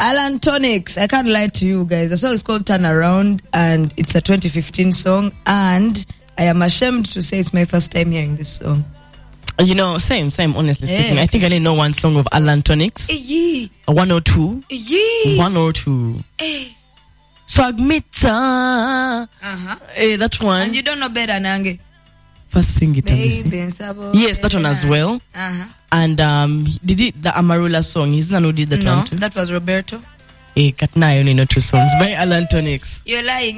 Alan Tonics, I can't lie to you guys. The song is called Turn Around, and it's a 2015 song, and I am ashamed to say it's my first time hearing this song. You know, same, honestly speaking. I think I only know one song of Alan Tonics. One or two. One or two. Swagmita. That one. And you don't know better, Nange. First sing it, yes, that one as well. And did it the Amarula song? He's not who did that one too? That was Roberto. Katna, I only know two songs by Alan Tonics. You're lying.